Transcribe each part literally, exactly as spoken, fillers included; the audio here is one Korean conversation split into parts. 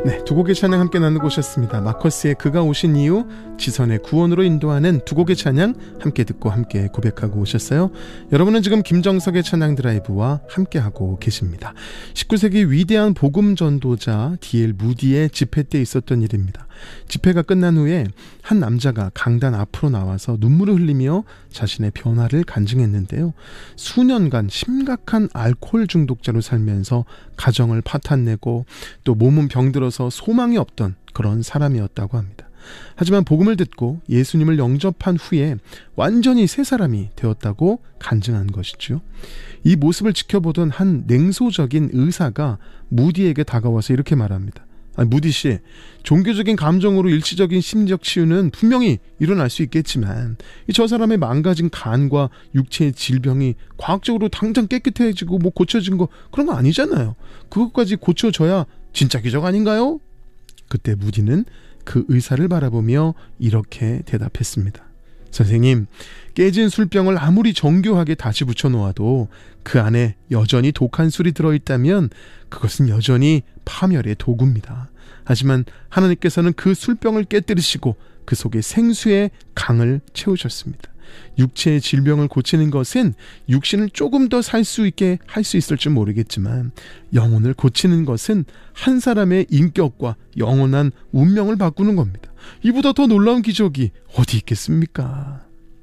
네, 두 곡의 찬양 함께 나누고 오셨습니다. 마커스의 그가 오신 이유, 지선의 구원으로 인도하는 두 곡의 찬양 함께 듣고 함께 고백하고 오셨어요. 여러분은 지금 김정석의 찬양 드라이브와 함께하고 계십니다. 십구 세기 위대한 복음 전도자 디엘 무디의 집회 때 있었던 일입니다. 집회가 끝난 후에 한 남자가 강단 앞으로 나와서 눈물을 흘리며 자신의 변화를 간증했는데요. 수년간 심각한 알코올 중독자로 살면서 가정을 파탄내고 또 몸은 병들어서 소망이 없던 그런 사람이었다고 합니다. 하지만 복음을 듣고 예수님을 영접한 후에 완전히 새 사람이 되었다고 간증한 것이죠. 이 모습을 지켜보던 한 냉소적인 의사가 무디에게 다가와서 이렇게 말합니다. 아니, 무디 씨, 종교적인 감정으로 일시적인 심리적 치유는 분명히 일어날 수 있겠지만 저 사람의 망가진 간과 육체의 질병이 과학적으로 당장 깨끗해지고 뭐 고쳐진 거 그런 거 아니잖아요. 그것까지 고쳐져야 진짜 기적 아닌가요? 그때 무디는 그 의사를 바라보며 이렇게 대답했습니다. 선생님, 깨진 술병을 아무리 정교하게 다시 붙여놓아도 그 안에 여전히 독한 술이 들어있다면 그것은 여전히 파멸의 도구입니다. 하지만 하나님께서는 그 술병을 깨뜨리시고 그 속에 생수의 강을 채우셨습니다. 육체의 질병을 고치는 것은 육신을 조금 더 살 수 있게 할 수 있을지 모르겠지만 영혼을 고치는 것은 한 사람의 인격과 영원한 운명을 바꾸는 겁니다. 이보다 더 놀라운 기적이 어디 있겠습니까?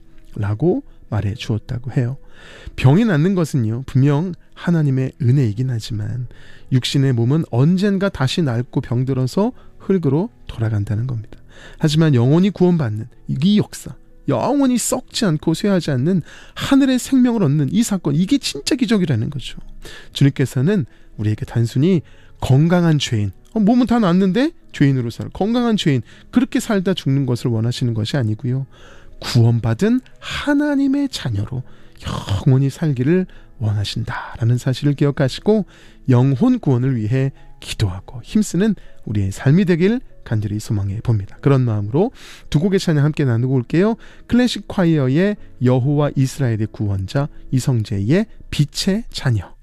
라고 말해 주었다고 해요. 병이 낫는 것은요, 분명 하나님의 은혜이긴 하지만 육신의 몸은 언젠가 다시 낡고 병들어서 흙으로 돌아간다는 겁니다. 하지만 영혼이 구원받는 이 역사, 영원히 썩지 않고 쇠하지 않는 하늘의 생명을 얻는 이 사건, 이게 진짜 기적이라는 거죠. 주님께서는 우리에게 단순히 건강한 죄인, 어, 몸은 다 낫는데 죄인으로 살아, 건강한 죄인, 그렇게 살다 죽는 것을 원하시는 것이 아니고요, 구원받은 하나님의 자녀로 영원히 살기를 원하신다라는 사실을 기억하시고 영혼 구원을 위해 기도하고 힘쓰는 우리의 삶이 되길 간절히 소망해 봅니다. 그런 마음으로 두 곡의 찬양 함께 나누고 올게요. 클래식 콰이어의 여호와 이스라엘의 구원자, 이성재의 빛의 자녀.